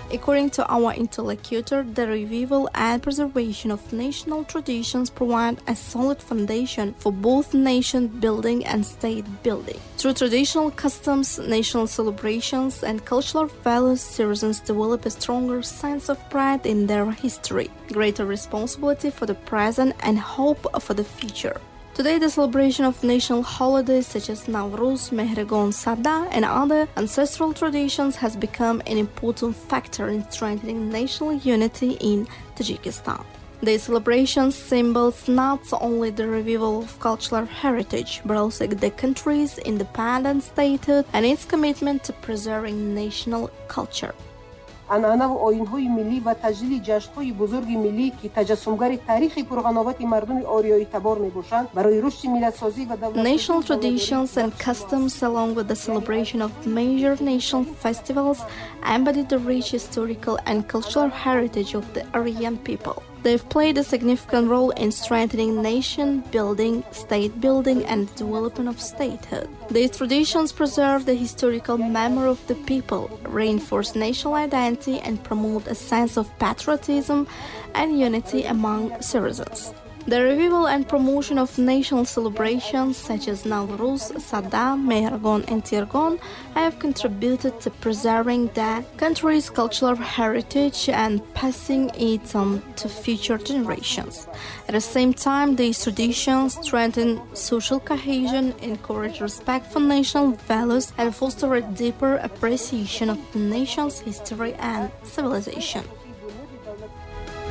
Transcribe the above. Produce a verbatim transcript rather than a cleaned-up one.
According to our interlocutor, the revival and preservation of national traditions provide a solid foundation for both nation building and state building. Through traditional customs, national celebrations, and cultural values, citizens develop a stronger sense of pride in their history, greater responsibility for the present, and hope for the future. Today, the celebration of national holidays such as Nowruz, Mehregan, Sada, and other ancestral traditions has become an important factor in strengthening national unity in Tajikistan. These celebrations symbol not only the revival of cultural heritage, but also the country's independent statehood and its commitment to preserving national culture. عنعنه و آیین‌های ملی و تجلیل جشن‌های بزرگ ملی که تجسمگر تاریخ پرقناوت مردم آریایی تبار می‌باشند برای رشد ملت‌سازی و دولت. National traditions and customs, along with the celebration of major national festivals, embody the rich historical and cultural heritage of the Aryan people. They've played a significant role in strengthening nation building, state building, and the development of statehood. These traditions preserve the historical memory of the people, reinforce national identity, and promote a sense of patriotism and unity among citizens. The revival and promotion of national celebrations such as Nowruz, Sada, Mehregan, and Tirgan have contributed to preserving the country's cultural heritage and passing it on to future generations. At the same time, these traditions strengthen social cohesion, encourage respect for national values, and foster a deeper appreciation of the nation's history and civilization.